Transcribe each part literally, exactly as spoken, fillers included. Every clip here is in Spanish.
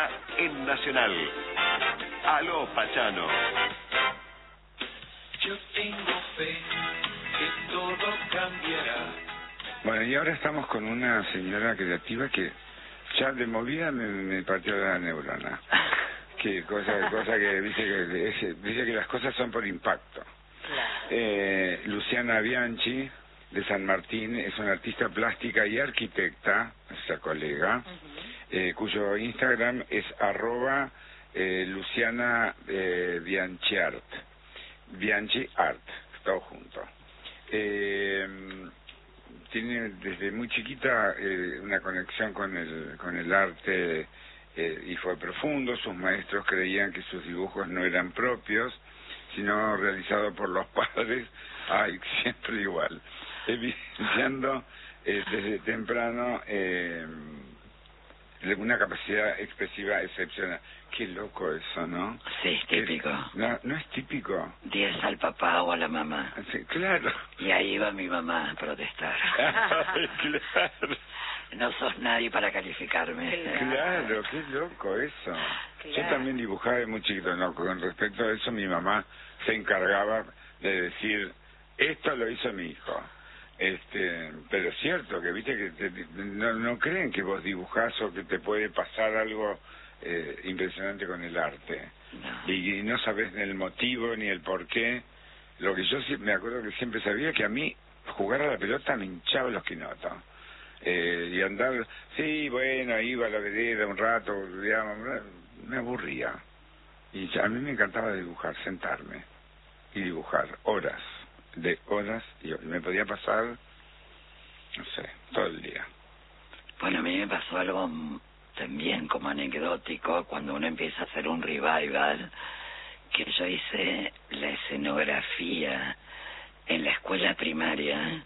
está en Nacional. Aló, Pachano. Yo tengo fe que todo cambiará. Bueno, y ahora estamos con una señora creativa que ya de movida me, me partió la neurona. Que cosa, cosa que dice que es, dice que las cosas son por impacto. Claro. Eh, Luciana Bianchi, de San Martín, es una artista plástica y arquitecta, esa colega, uh-huh. eh, cuyo Instagram es arroba eh, Luciana eh, Bianchi Art. Bianchi Art, todo junto. Eh, tiene desde muy chiquita eh, una conexión con el con el arte eh, y fue profundo. Sus maestros creían que sus dibujos no eran propios, sino realizados por los padres. Ay, siempre igual. Evidenciando eh, desde temprano eh, una capacidad expresiva excepcional. Qué loco eso, ¿no? Sí, es típico. No, no es típico. Diez al papá o a la mamá. Sí, claro. Y ahí va mi mamá a protestar. Ay, claro. No sos nadie para calificarme. Claro, qué loco eso. Claro. Yo también dibujaba de muy chiquito, ¿no? Con respecto a eso, mi mamá se encargaba de decir, esto lo hizo mi hijo. Este, pero es cierto que viste que te, no, no creen que vos dibujás o que te puede pasar algo eh, impresionante con el arte. No. Y, y no sabés ni el motivo ni el por qué. Lo que yo sí, me acuerdo que siempre sabía que a mí jugar a la pelota me hinchaba los quinotos. Eh, y andar, sí, bueno, iba a la vereda un rato, digamos, me aburría. Y a mí me encantaba dibujar, sentarme y dibujar horas, de horas, y me podía pasar, no sé, todo el día. Bueno, a mí me pasó algo también como anecdótico cuando uno empieza a hacer un revival, que yo hice la escenografía en la escuela primaria.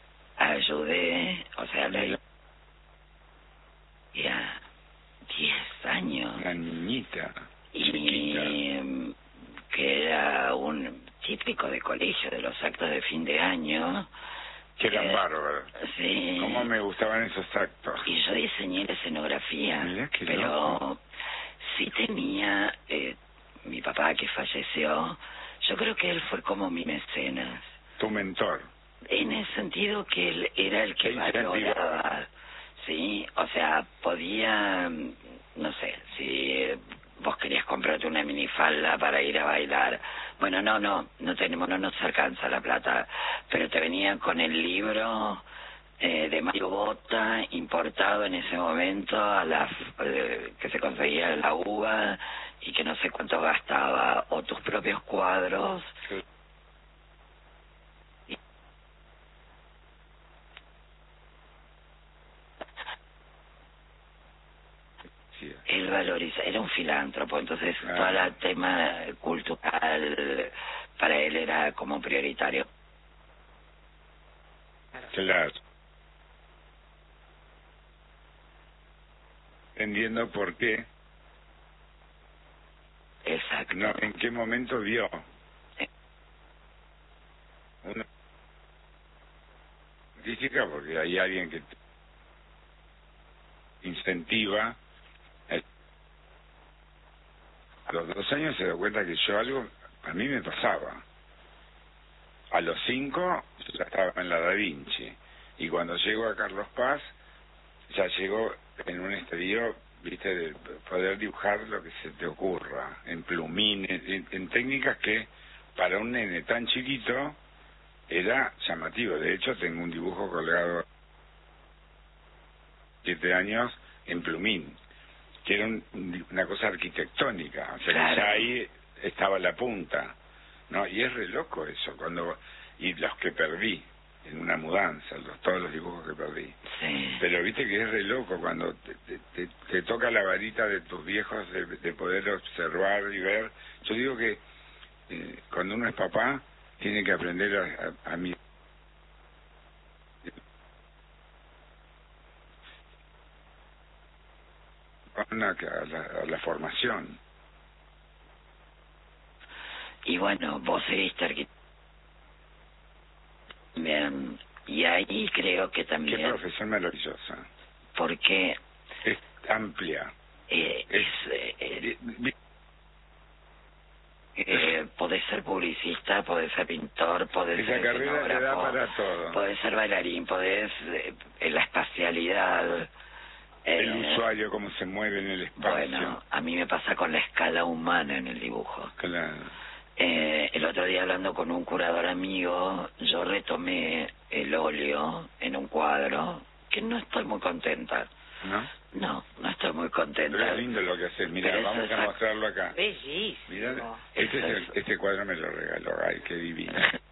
Ayudé, o sea, la ya diez años. La niñita. Y chiquita. Que era un típico de colegio, de los actos de fin de año. Que eran eh, bárbaros. Sí. Cómo me gustaban esos actos. Y yo diseñé la escenografía. Mirá qué pero loco. Sí tenía, eh, mi papá que falleció, yo creo que él fue como mi mecenas. Tu mentor. En el sentido que él era el que valoraba, ¿sí? O sea, podía, no sé, si vos querías comprarte una minifalda para ir a bailar, bueno, no, no, no tenemos, no nos alcanza la plata, pero te venían con el libro eh, de Mario Botta, importado en ese momento, a la eh, que se conseguía en la uva y que no sé cuánto gastaba, o tus propios cuadros. Sí. Él valoriza, era un filántropo, entonces ah. todo el tema cultural para él era como prioritario. Claro. Entendiendo por qué. Exacto. No, ¿en qué momento vio? Una física, porque hay alguien que incentiva. A los dos años se da cuenta que yo algo, a mí me pasaba. A los cinco ya estaba en la Da Vinci. Y cuando llego a Carlos Paz, ya llego en un estadio, viste, de poder dibujar lo que se te ocurra, en plumines, en, en técnicas que para un nene tan chiquito era llamativo. De hecho, tengo un dibujo colgado siete años en plumín, que era un, una cosa arquitectónica, o sea, claro. Que ya ahí estaba la punta, ¿no? Y es re loco eso, cuando y los que perdí en una mudanza, los, todos los dibujos que perdí. Sí. Pero viste que es re loco cuando te, te, te, te toca la varita de tus viejos de, de poder observar y ver. Yo digo que eh, cuando uno es papá, tiene que aprender a, a, a mirar a la, a la formación. Y bueno, vos seguiste arquitecto. Bien, y ahí creo que también... Qué profesión maravillosa. Porque... Es amplia. Eh, es, eh, eh, eh, podés ser publicista, podés ser pintor, podés esa ser carrera te da escenógrafo, para todo. podés ser bailarín, podés eh, en la espacialidad. El eh, usuario, cómo se mueve en el espacio. Bueno, a mí me pasa con la escala humana en el dibujo. Claro. Eh, el otro día hablando con un curador amigo, yo retomé el óleo en un cuadro que no estoy muy contenta. ¿No? No, no estoy muy contenta. Pero es lindo lo que haces. Mira, Pero eso vamos es a ac- mostrarlo acá. Bellísimo. Mirá, Eso este, es el- es- este cuadro me lo regaló. Ay, qué divino.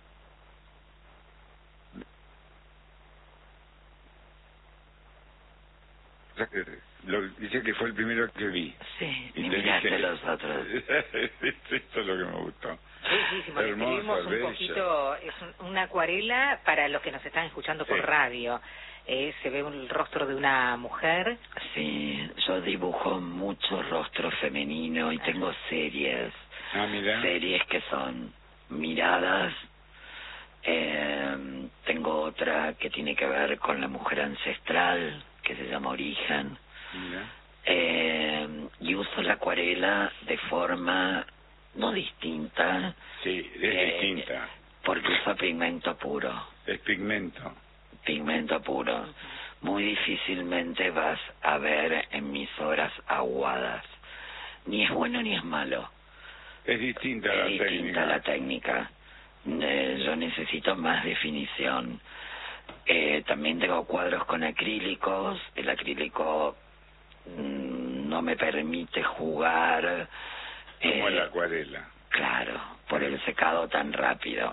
O sea, que lo, dice que fue el primero que vi. Sí, Y ni te miraste dije- los otros. Esto es lo que me gustó. Bellísimo, Hermoso, describimos un bello. poquito, es un- una acuarela para los que nos están escuchando por Sí. radio. Eh, se ve un- el rostro de una mujer. Sí, yo dibujo mucho rostro femenino y tengo series, Ah, mira. series que son miradas. Eh, tengo otra que tiene que ver con la mujer ancestral, que se llama Origen. Mira. Eh, y uso la acuarela de forma no distinta, Sí, es Eh, distinta. porque uso pigmento puro. Es pigmento. Pigmento puro. Muy difícilmente vas a ver en mis obras aguadas. Ni es bueno ni es malo. Es distinta Es la distinta técnica. la técnica. Eh, yo necesito más definición. Eh, también tengo cuadros con acrílicos. El acrílico mm, no me permite jugar. Como eh, la acuarela. Claro, por el secado tan rápido.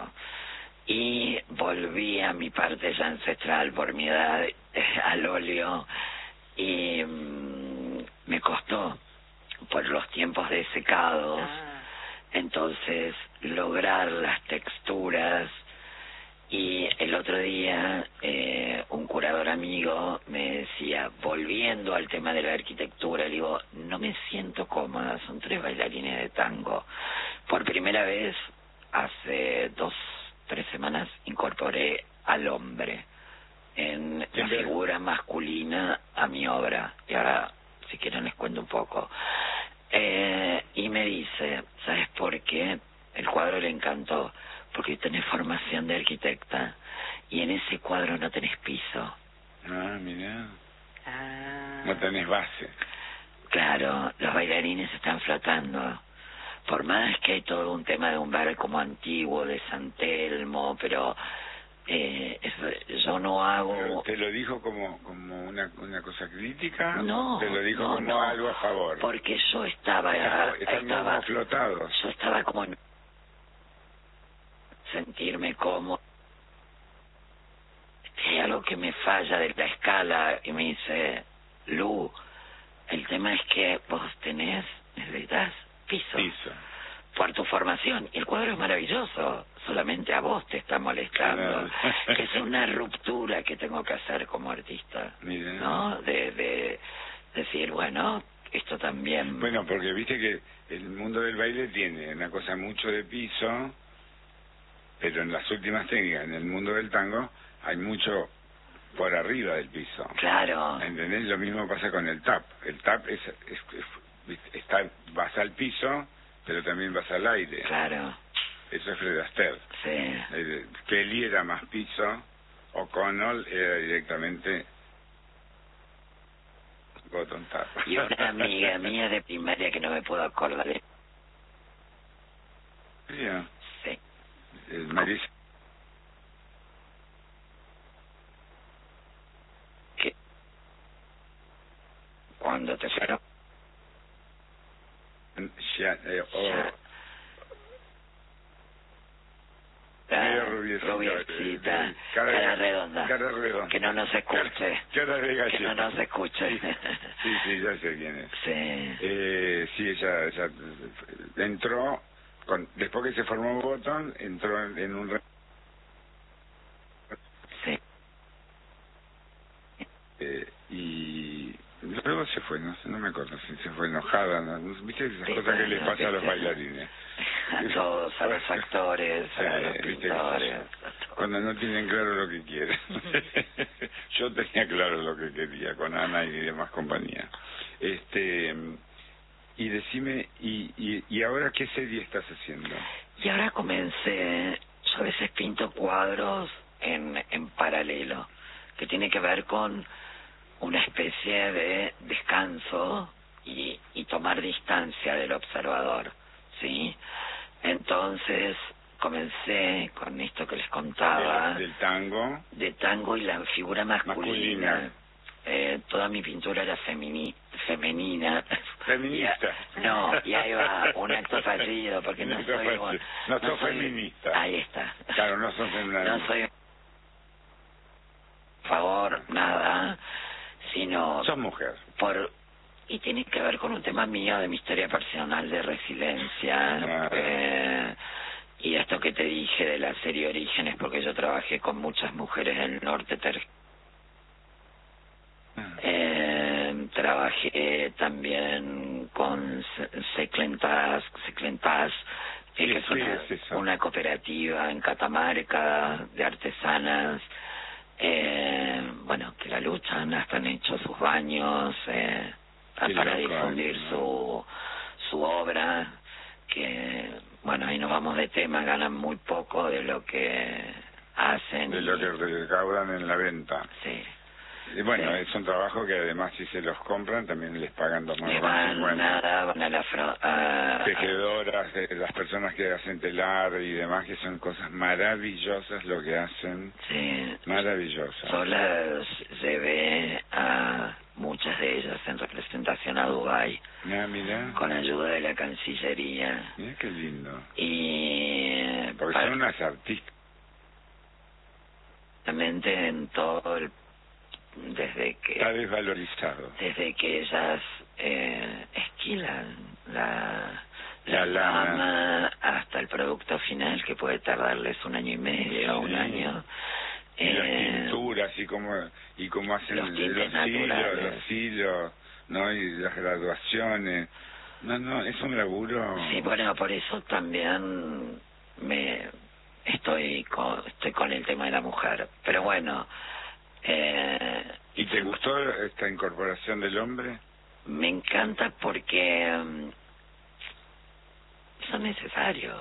Y volví a mi parte ya ancestral por mi edad eh, al óleo y mm, me costó por los tiempos de secados. Ah, Entonces lograr las texturas. Y el otro día eh, un curador amigo me decía, volviendo al tema de la arquitectura, le digo, no me siento cómoda, son tres bailarines de tango. Por primera vez, hace dos, tres semanas, incorporé al hombre en la Siempre- figura masculina a mi obra. Y ahora, si quieren, les cuento un poco. Eh, y me dice, ¿sabes por qué? El cuadro le encantó, porque tenés formación de arquitecta y en ese cuadro no tenés piso. Ah, mira. ah. No tenés base. Claro, los bailarines están flotando. Por más que hay todo un tema de un bar como antiguo, de San Telmo, pero eh, es- yo no Pero hago... ¿te lo dijo como como una una cosa crítica? No, ¿Te lo dijo no, como no, algo a favor? porque yo estaba... Están están estaba como flotados. yo estaba como en sentirme cómodo. Si hay algo que me falla de la escala y me dice, Lu, el tema es que vos tenés, necesitas piso, Piso. por tu formación. Y el cuadro es maravilloso, solamente a vos te está molestando. Claro. Que es una ruptura que tengo que hacer como artista, Mira. ¿no? De, de decir, bueno, esto también... Bueno, porque viste que el mundo del baile tiene una cosa mucho de piso, pero en las últimas técnicas, en el mundo del tango, hay mucho por arriba del piso. Claro, ¿Entendés? Lo mismo pasa con el tap. El tap es, es, es- está, vas al piso, pero también vas al aire. claro, Eso es Fred Astaire. sí. Eh, Kelly era más piso, O'Connell era directamente bottom tap. Y una amiga mía de primaria que no me puedo acordar. de- Yeah. Sí. Eh, Marisa. Que cuando te fueron Ya, eh, oh, ya, medio la rubiecita, rubiecita, eh, cara, cara- redonda, cara redonda. que no nos escuche, Cara de que no gallina. nos escuche. Sí, sí, ya sé quién es. Sí, Eh, sí, ella, ella eh, entró, con, después que se formó Botón, entró en, en un... re- sí, Eh, y luego se fue, no sé, no me acuerdo si se fue enojada, ¿no? ¿Viste esas Sí, cosas que les bueno, pasa a los viste. bailarines? a todos, a los actores, a los Sí, viste, pintores, a todos. Cuando no tienen claro lo que quieren. Yo tenía claro lo que quería con Ana y demás compañía. Este, y decime, y, y, ¿y ahora qué serie estás haciendo? Y ahora comencé, yo a veces pinto cuadros en, en paralelo, que tiene que ver con una especie de descanso y, y tomar distancia del observador, ¿sí? Entonces comencé con esto que les contaba. Del, del tango. De tango y la figura masculina. masculina. Eh, toda mi pintura era femini, femenina. Feminista. Y, no, y ahí va, un acto fallido, porque no, no soy... No, no sos soy, feminista. Ahí está. Claro, no sos feminista. No soy... Por favor, nada, sino... Sos mujer. Por... Y tiene que ver con un tema mío, de mi historia personal de resiliencia. Claro. Eh, y esto que te dije de la serie Orígenes, porque yo trabajé con muchas mujeres del norte. Ter... Eh, trabajé también con Seclentas, Seclentas eh, que es una, es eso? una cooperativa en Catamarca de artesanas, eh, bueno, que la luchan, hasta han hecho sus baños eh, para loco, difundir ¿no? su su obra, que bueno, ahí nos vamos de tema, ganan muy poco de lo que hacen. De y, lo que recaudan en la venta. Sí. Y bueno, Sí. es un trabajo que además si se los compran también les pagan dos Le van nada, van a la fro a, tejedoras, de las personas que hacen telar y demás, que son cosas maravillosas lo que hacen. Sí. Maravillosas. Yo las llevé a muchas de ellas en representación a Dubái. Ah, mira. Con ayuda de la Cancillería. Mira qué lindo. Y... Porque para, son unas artistas. en todo el... Desde que... Está desvalorizado. Desde que ellas eh, esquilan la... La lana. lana hasta el producto final, que puede tardarles un año y medio o Sí. un año. Y eh, las pinturas y cómo, y cómo hacen los los tintes hilos, naturales. los hilos, ¿no? Y las graduaciones. No, no, es un laburo. Sí, bueno, por eso también me estoy con, estoy con el tema de la mujer. Pero bueno... Eh, ¿Y te gustó esta incorporación del hombre? Me encanta porque um, son necesarios.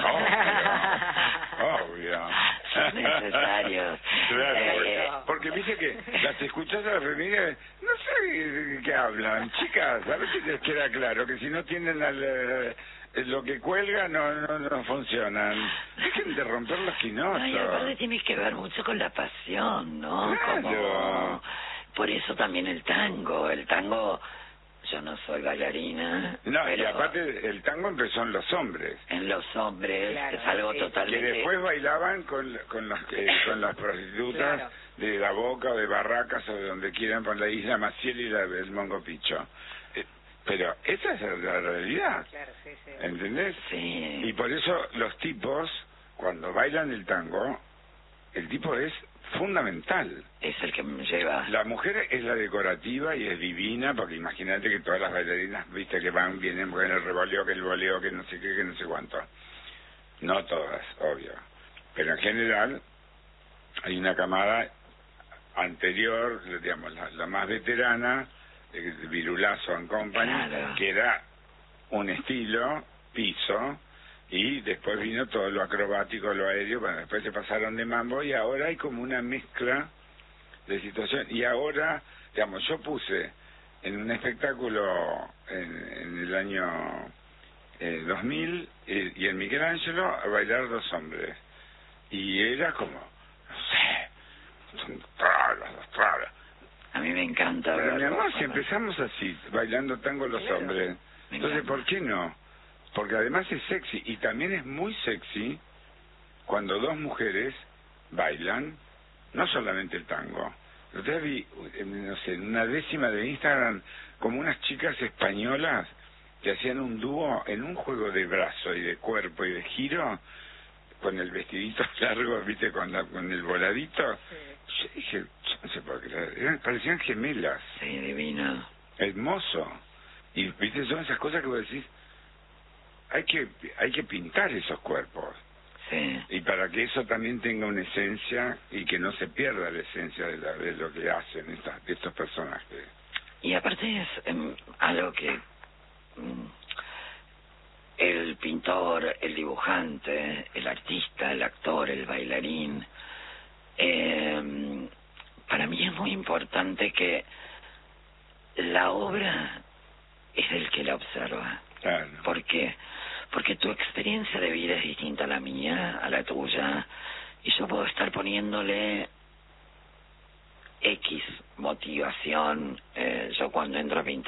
Obvio. Obvio. Son necesarios. Claro, Eh, porque viste que las escuchas a las feministas, no sé de qué hablan. Chicas, a ver si les queda claro que si no tienen al, eh, lo que cuelga no, no no funcionan. Dejen de romper los quinotos. Ay, aparte tiene que ver mucho con la pasión, ¿no? Claro. Como, por eso también el tango. El tango, yo no soy bailarina. No, pero y aparte el tango empezó en los hombres. en los hombres Claro, es algo sí. totalmente... Que después bailaban con, con, las, eh, con las prostitutas Claro. de La Boca o de Barracas o de donde quieran, por la isla Maciel y la, el Mongo Picho. Eh, pero esa es la realidad, Claro, sí, sí. ¿entendés? Sí. Y por eso los tipos, cuando bailan el tango, el tipo es fundamental. Es el que me lleva... La mujer es la decorativa y es divina, porque imagínate que todas las bailarinas, viste, que van, vienen con el revoleo, que el voleo, que no sé qué, que no sé cuánto. No todas, obvio. Pero en general, hay una camada anterior, digamos, la, la más veterana, eh, Virulazo and Company, Claro. que era un estilo, piso, y después vino todo lo acrobático, lo aéreo, bueno, después se pasaron de mambo y ahora hay como una mezcla de situación. Y ahora, digamos, yo puse en un espectáculo en, en el año eh, dos mil eh, y en Michelangelo a bailar dos hombres. Y era como, no sé, son trabas, dos trabas. A mí me encanta Pero mi verlo. amor, si empezamos así, bailando tango los Claro. hombres, Me entonces encanta. ¿por qué no? Porque además es sexy, y también es muy sexy cuando dos mujeres bailan, no solamente el tango. Yo te vi, en, no sé, en una décima de Instagram, como unas chicas españolas que hacían un dúo en un juego de brazo y de cuerpo y de giro, con el vestidito largo, viste, con, la, con el voladito. Yo dije, yo no sé por qué, eran, parecían gemelas. Sí, divino. Hermoso. Y viste, son esas cosas que vos decís, hay que hay que pintar esos cuerpos, Sí. y para que eso también tenga una esencia y que no se pierda la esencia de, la, de lo que hacen estas, de estos personajes. y aparte es em, algo que mm, el pintor, el dibujante, el artista, el actor, el bailarín, eh, para mí es muy importante que la obra es del que la observa. Claro. ¿Por qué? Porque tu experiencia de vida es distinta a la mía, a la tuya, y yo puedo estar poniéndole X motivación. Eh, yo cuando entro a pintar